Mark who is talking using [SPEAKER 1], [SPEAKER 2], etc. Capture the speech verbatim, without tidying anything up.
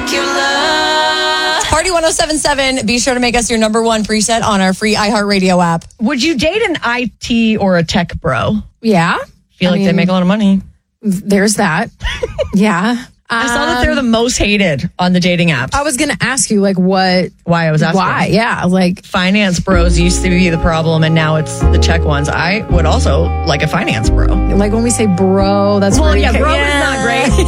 [SPEAKER 1] your love.
[SPEAKER 2] Party one oh seven point seven. Be sure to make us your number one preset on our free iHeartRadio app.
[SPEAKER 3] Would you date an I T or a tech bro?
[SPEAKER 4] Yeah.
[SPEAKER 3] Feel
[SPEAKER 4] I
[SPEAKER 3] like
[SPEAKER 4] mean,
[SPEAKER 3] they make a lot of money.
[SPEAKER 4] There's that. Yeah.
[SPEAKER 3] I saw that they're the most hated on the dating apps.
[SPEAKER 4] I was going to ask you, like, what?
[SPEAKER 3] Why I was asking.
[SPEAKER 4] Why? Yeah, like
[SPEAKER 3] finance bros used to be the problem, and now it's the tech ones. I would also like a finance bro.
[SPEAKER 4] Like when we say bro, that's
[SPEAKER 3] well,
[SPEAKER 4] where
[SPEAKER 3] yeah,
[SPEAKER 4] you-
[SPEAKER 3] bro
[SPEAKER 2] Yeah.
[SPEAKER 3] is not great.